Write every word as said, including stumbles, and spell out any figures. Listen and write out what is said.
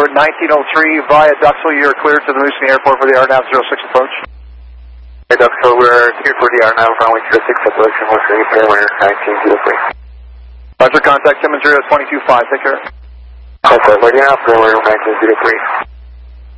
nineteen oh three via Duxville. You're cleared to the Moosonee Airport for the R N A V zero six approach. Hey, Duxville, we're here for the R N A V runway zero six approach and we're ready for nineteen oh three. Roger, contact Simmons zero two two five. Take care. Contact, ready now for nineteen oh three.